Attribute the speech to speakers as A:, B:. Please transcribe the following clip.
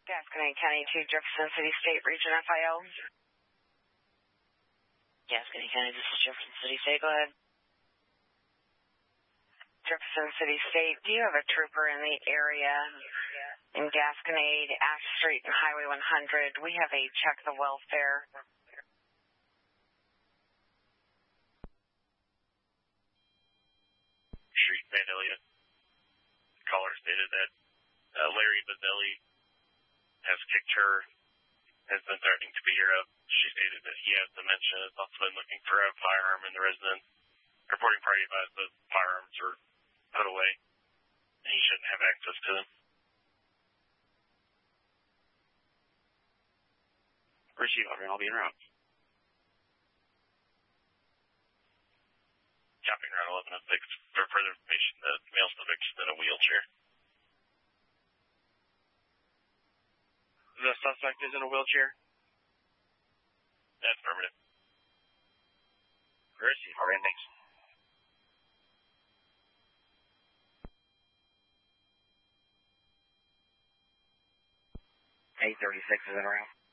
A: Gasconade County to Jefferson City State Region FIO.
B: Gasconade County, this is Jefferson City State. Go ahead.
A: Jefferson City State, do you have a trooper in the area in Gasconade, Ash Street, and Highway 100? We have a check the welfare.
C: Street, Vandalia. Caller stated that Larry Bazzelli has kicked her, has been threatening to beat her up. She stated that he has dementia, has also been looking for a firearm in the residence. Reporting party advised that firearms were put away, and he shouldn't have access to them.
D: Receive, I'll be en route.
C: Shopping around 1106. For further information, the male subject is in a wheelchair.
D: The suspect is in a wheelchair?
C: That's affirmative.
D: Receive, thanks.
B: 836 is in route.